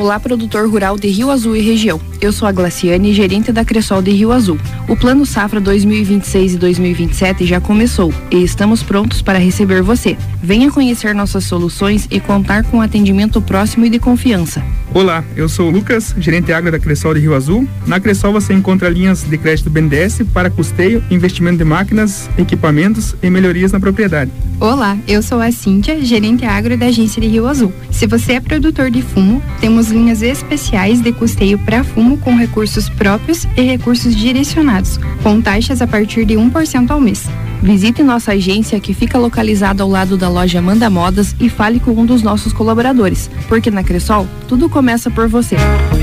Olá, produtor rural de Rio Azul e região. Eu sou a Glaciane, gerente da Cressol de Rio Azul. O Plano Safra 2026 e 2027 já começou e estamos prontos para receber você. Venha conhecer nossas soluções e contar com atendimento próximo e de confiança. Olá, eu sou o Lucas, gerente agro da Cressol de Rio Azul. Na Cressol você encontra linhas de crédito BNDES para custeio, investimento de máquinas, equipamentos e melhorias na propriedade. Olá, eu sou a Cíntia, gerente agro da agência de Rio Azul. Se você é produtor de fumo, temos linhas especiais de custeio para fumo com recursos próprios e recursos direcionados, com taxas a partir de 1% ao mês. Visite nossa agência que fica localizada ao lado da loja Manda Modas e fale com um dos nossos colaboradores, porque na Cressol tudo começa por você.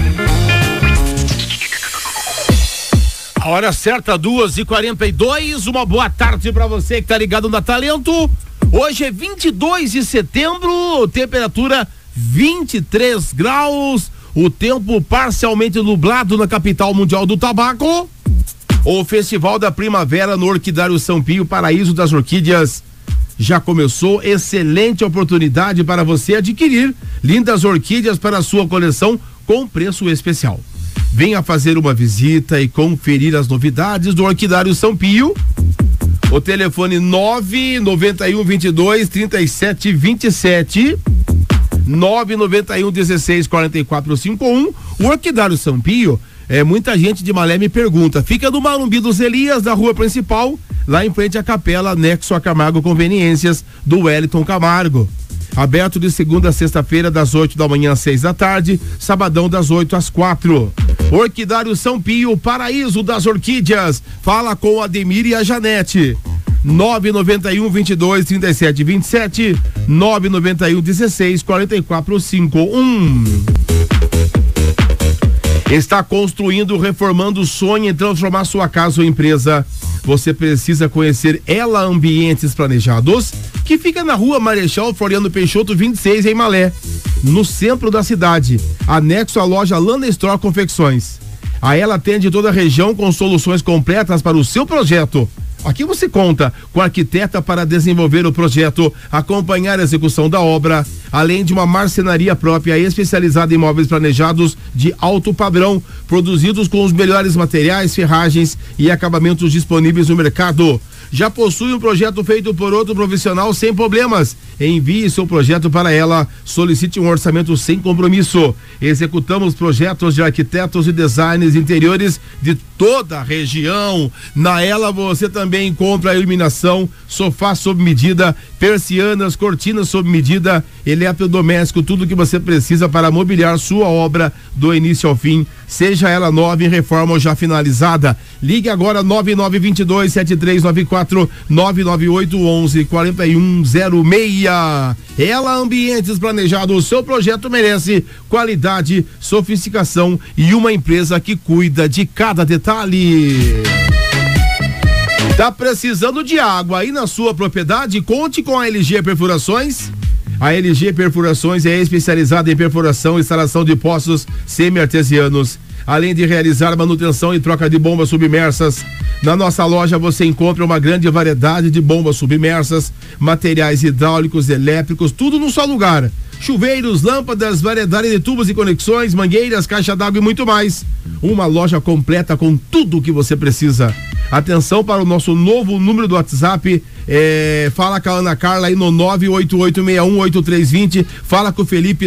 A hora certa, 2h42, uma boa tarde para você que tá ligado na Talento. Hoje é 22 de setembro, temperatura 23 graus, o tempo parcialmente nublado na capital mundial do tabaco. O Festival da Primavera no Orquidário São Pio, Paraíso das Orquídeas, já começou. Excelente oportunidade para você adquirir lindas orquídeas para a sua coleção com preço especial. Venha fazer uma visita e conferir as novidades do Orquidário São Pio. O telefone 991 22 37 27, 991 16 44 51. O Orquidário São Pio, muita gente de Malé me pergunta, fica no Marumbi dos Elias, da rua principal, lá em frente à capela, anexo a Camargo Conveniências, do Wellington Camargo. Aberto de segunda a sexta-feira, das 8 da manhã às 6 da tarde, sabadão das 8 às 4. Orquidário São Pio, Paraíso das Orquídeas. Fala com a Ademir e a Janete. 991 22 37 27, 991 16 44 51. Está construindo, reformando, sonha em transformar sua casa ou empresa? Você precisa conhecer Ela Ambientes Planejados, que fica na rua Marechal Floriano Peixoto 26, em Malé, no centro da cidade, anexo à loja Landa Store Confecções. A Ela atende toda a região com soluções completas para o seu projeto. Aqui você conta com a arquiteta para desenvolver o projeto, acompanhar a execução da obra, além de uma marcenaria própria especializada em móveis planejados de alto padrão, produzidos com os melhores materiais, ferragens e acabamentos disponíveis no mercado. Já possui um projeto feito por outro profissional sem problemas? Envie seu projeto para Ela, solicite um orçamento sem compromisso. Executamos projetos de arquitetos e designers interiores de toda a região. Na Ela você também encontra iluminação, sofá sob medida, persianas, cortinas sob medida, eletrodoméstico, tudo que você precisa para mobiliar sua obra do início ao fim, seja ela nova, em reforma ou já finalizada. Ligue agora 9922 7394, 998 11 4106. Ela Ambientes Planejados, o seu projeto merece qualidade, sofisticação e uma empresa que cuida de cada detalhe. Tá precisando de água aí na sua propriedade? Conte com a LG Perfurações. A LG Perfurações é especializada em perfuração e instalação de poços semi-artesianos, além de realizar manutenção e troca de bombas submersas. Na nossa loja você encontra uma grande variedade de bombas submersas, materiais hidráulicos, elétricos, tudo num só lugar. Chuveiros, lâmpadas, variedade de tubos e conexões, mangueiras, caixa d'água e muito mais. Uma loja completa com tudo o que você precisa. Atenção para o nosso novo número do WhatsApp, fala com a Ana Carla aí no 988618320, fala com o Felipe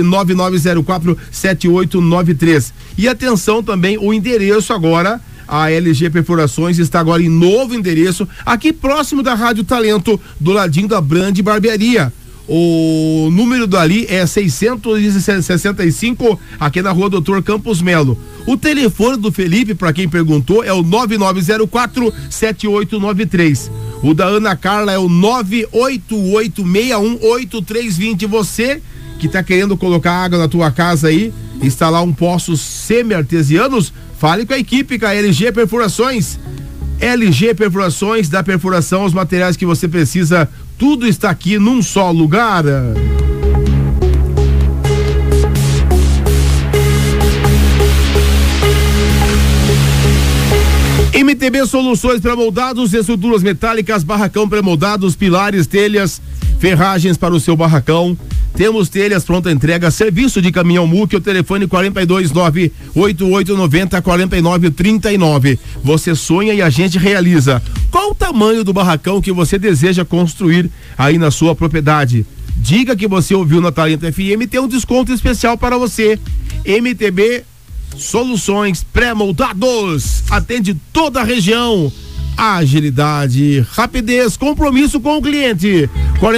99047893. E atenção também, o endereço agora, a LG Perfurações está agora em novo endereço, aqui próximo da Rádio Talento, do ladinho da Brand Barbearia. O número dali é 665, aqui na rua Doutor Campos Melo. O telefone do Felipe, para quem perguntou, é o 9904-7893. O da Ana Carla é o 988618320. Você que tá querendo colocar água na tua casa aí, instalar um poço semi-artesianos, fale com a equipe, com a LG Perfurações. LG Perfurações, da perfuração aos materiais que você precisa, tudo está aqui num só lugar. MTB Soluções Pré-moldados, estruturas metálicas, barracão pré-moldados, pilares, telhas, ferragens para o seu barracão. Temos telhas pronta entrega, serviço de caminhão MUC, o telefone 429-8890-4939. Você sonha e a gente realiza. Qual o tamanho do barracão que você deseja construir aí na sua propriedade? Diga que você ouviu na Talento FM, tem um desconto especial para você. MTB Soluções Pré-Moldados, atende toda a região. Agilidade, rapidez, compromisso com o cliente.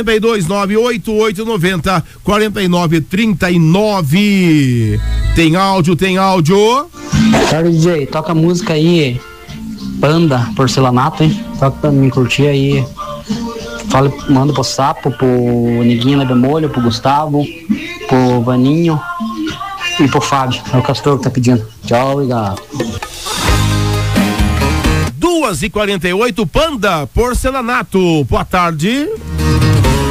429-8890-4939. Tem áudio. Cara, DJ, toca a música aí, Panda, Porcelanato, hein? Toca pra me curtir aí. Manda pro Sapo, pro Neguinho Lebemolho, pro Gustavo, pro Vaninho e pro Fábio. É o Castor que tá pedindo. Tchau, obrigado. 2h48, Panda, Porcelanato. Boa tarde.